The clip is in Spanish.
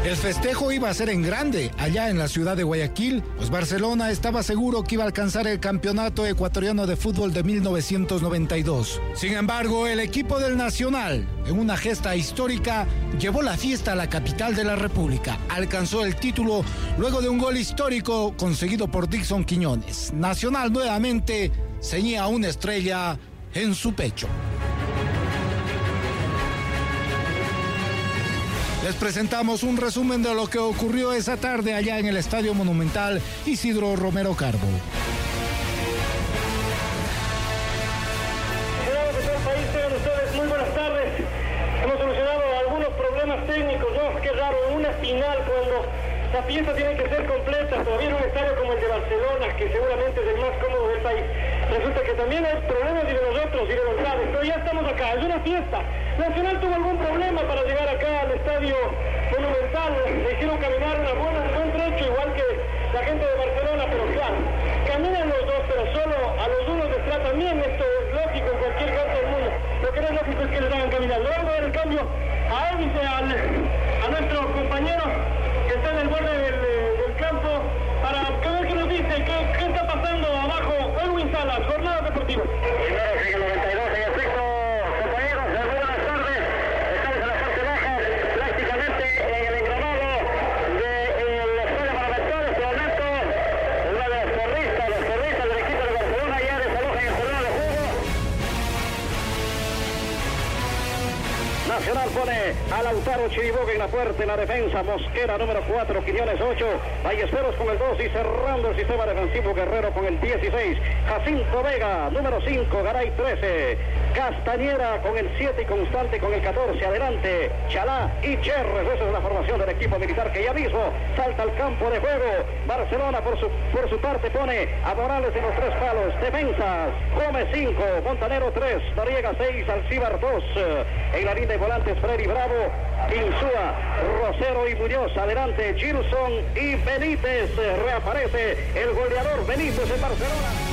El festejo iba a ser en grande, allá en la ciudad de Guayaquil, pues Barcelona estaba seguro que iba a alcanzar el campeonato ecuatoriano de fútbol de 1992. Sin embargo, el equipo del Nacional, en una gesta histórica, llevó la fiesta a la capital de la República. Alcanzó el título luego de un gol histórico conseguido por Dixon Quiñones. Nacional nuevamente ceñía una estrella en su pecho. Les presentamos un resumen de lo que ocurrió esa tarde allá en el Estadio Monumental Isidro Romero Carbo. Muy buenas tardes. Hemos solucionado algunos problemas técnicos, ¿no? Qué raro, una final cuando la pieza tiene que ser completa, todavía en un estadio como el de Barcelona, que seguramente es el más cómodo del país. Resulta que también hay problemas y de nosotros y de los lados, pero ya estamos acá, es una fiesta. Nacional tuvo algún problema para llegar acá al estadio Monumental, le hicieron caminar un buen trecho, igual que la gente de Barcelona, pero claro, caminan los dos, pero solo a los unos les tratan bien, esto es lógico en cualquier parte del mundo. Lo que no es lógico es que les hagan caminar. Luego dar el cambio a Elvis, a nuestro compañero que está en el borde del campo, para ver qué nos dice, qué está pasando abajo. Elwin Salas, Jornada Deportiva. Primero sigue el 92 en efecto, compañeros, muy buenas tardes. Estamos en la parte baja, prácticamente en el engranado del estadio Monumental. En este momento, los porristas del equipo de Barcelona ya desalojan el terreno de juego. Nacional pone a Lautaro Chiriboga en la puerta, en la defensa, Mosquera número 4, Quiñones 8, Ballesteros con el 2 y cerrando el sistema defensivo Guerrero con el 16, Jacinto Vega número 5, Garay 13, Castañera con el 7 y Constante con el 14, adelante Chalá y Cherres. Esa es la formación del equipo militar que ya mismo salta al campo de juego. Barcelona por su parte pone a Morales en los 3 palos, defensas, Gómez 5, Montanero 3, Noriega 6, Alcíbar 2, en la línea de volantes Freddy Bravo, Insúa, Rosero y Muñoz, adelante Gilson y Benítez. Reaparece el goleador Benítez en Barcelona.